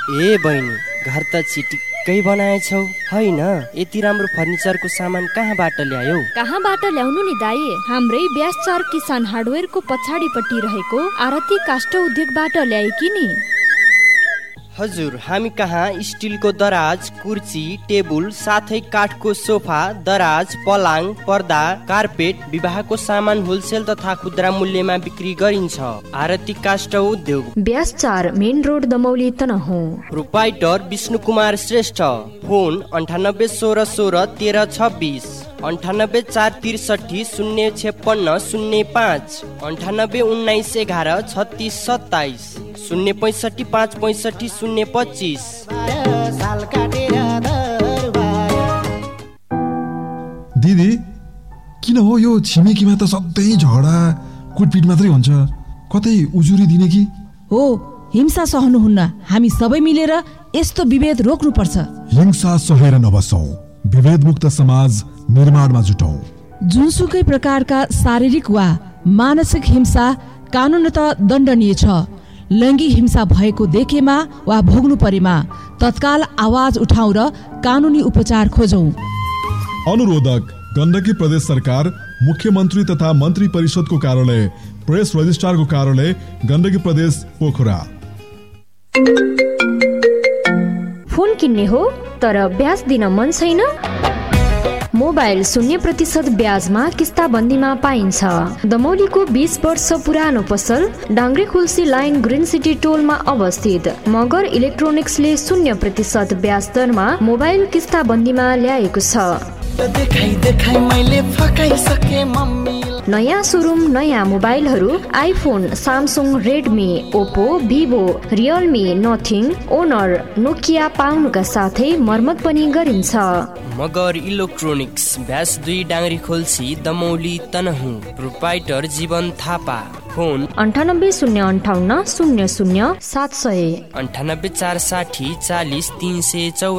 ए बहिनी, घर त चिटिक्कै बनाएछौ हैन? यति राम्रो फर्निचरको सामान कहाँबाट ल्यायौ? कहाँबाट ल्याउनु नि दाइ? हाम्रै व्यास 4 किसान हार्डवेयरको पछाडिपट्टि रहेको आरती काष्ठ उद्योगबाट ल्याएकी नि। हजुर, हामी कहाँ स्टिलको दराज, कुर्सी, टेबुल साथै काठको सोफा, दराज, पलाङ, पर्दा, कार्पेट, विवाहको सामान होलसेल तथा खुद्रा मूल्यमा बिक्री गरिन्छ। आरती काष्ठ उद्योग, व्यास 4 main road Damauli Tanahun. Proprietor Vishnu Kumar Shrestha. Phone 98 16 16 13 26, 98 463 056 05, 98 19 11 36 27, 065 565 025। दिदी, किन हो यो छिमेकीमा त सधैँ झगडा कुटपिट मात्रै हुन्छ? कतै उजुरी दिने कि? हो, हिंसा सहनुहुन्न। हामी सबै मिलेर यस्तो विभेद रोक्नुपर्छ। हिंसा सहेर नबसौं, विभेदमुक्त समाज निर्माणमा जुटौं। जुनसुकै प्रकारका शारीरिक वा मानसिक हिंसा कानुनतः दण्डनीय छ। लैङ्गिक हिंसा भएको देखेमा वा भोग्नु परेमा तत्काल आवाज उठाउँ र कानुनी उपचार खोजौं। अनुरोधक गण्डकी प्रदेश सरकार, मुख्यमन्त्री तथा मन्त्री परिषदको कार्यालय, प्रेस रजिस्ट्रारको कार्यालय, गण्डकी प्रदेश पोखरा। फोन किन्ने हो तर ब्याज दिन मन छैन? मोबाइल 0% ब्याजमा किस्ताबन्दीमा पाइन्छ। दमौलीको 20 वर्ष पुरानो पसल डाङ्ग्रे खुल्सी लाइन ग्रिन सिटी टोलमा अवस्थित मगर इलेक्ट्रोनिक्सले 0% ब्याज दरमा मोबाइल किस्ताबन्दीमा ल्याएको छ। नयाँ सोरुम, नयाँ मोबाइलहरू iPhone, Samsung, Redmi, Oppo, Vivo, Realme, nothing, owner, Nokia पाउनुका साथै मर्मत पनि गरिन्छ। मगर इलेक्ट्रोनिक्स, व्यास 2 डाङ्ग्री खोल्सी दमौली तनहुँ। प्रोपाइटर जीवन थापा। फोन 98 058 00 700, 98 460 40 344।